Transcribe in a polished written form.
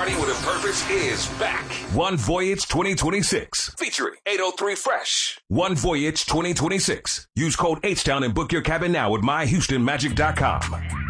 Party with a Purpose is back. One Voyage 2026. Featuring 803 Fresh. One Voyage 2026. Use code H-Town and book your cabin now at myhoustonmagic.com.